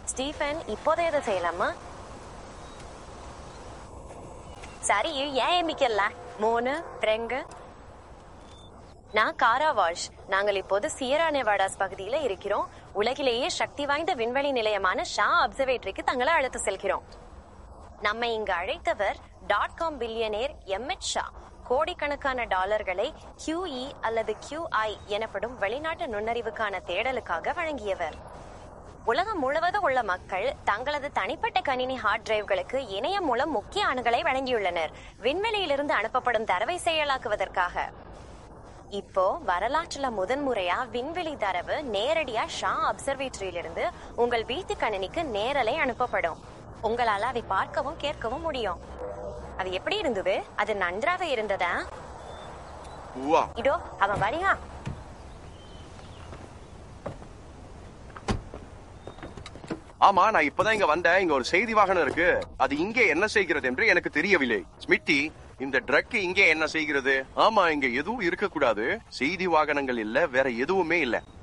Stephen, இப்போதே இதை செய்யலாமா? சரி, ஏன் எம்பிக்கல 3 2. நான் காரா வால்ஷ். நாங்கள் இப்போது சியரா நெவாடாஸ் பகுதியில இருக்கிறோம். உலகிலேயே சக்தி வாய்ந்த விண்வெளி நிலையமான ஷா அப்சர்வேட்டரிக்கு தங்களை அழைத்து செல்கிறோம். நம்மை இங்கு அழைத்தவர் .com பில்லியனேர் எம்எச் ஷா. கோடிக்கணக்கான டாலர்களை QE அல்லது QI எனப்படும் வெளிநாட்டு நுண்ணறிவுக்கான தேடலுக்காக வழங்கியவர். உலகம் முழுவதும் உள்ள மக்கள் தங்களது தனிப்பட்ட கணினி ஹார்ட் டிரைவ்களுக்கு இணையம் மூலம் முக்கிய அணுகலை வழங்கியுள்ளனர், விண்வெளியிலிருந்து அனுப்பப்படும் தரவை செயலாக்குவதற்காக. இப்போ வரலாற்றுல முதன்முறையா விண்வெளி தரவு நேரடியா ஷா அப்சர்வேட்டரியிலிருந்து உங்கள் வீட்டு கணினிக்கு நேரலை அனுப்பப்படும். உங்களால அதை பார்க்கவும் கேட்கவும் முடியும். அது எப்படி இருந்தது? அது நன்றாக இருந்ததா? இதோ அவன் வரியா. ஆமா, நான் இப்பதான் இங்க வந்தேன். இங்க ஒரு செய்தி வாகனம் இருக்கு. அது இங்கே என்ன செய்கிறது என்று எனக்கு தெரியவில்லை. ஸ்மிட்டி, இந்த ட்ரக் இங்கே என்ன செய்கிறது? ஆமா, இங்க எதுவும் இருக்க கூடாது. செய்தி வாகனங்கள் இல்ல, வேற எதுவுமே இல்ல.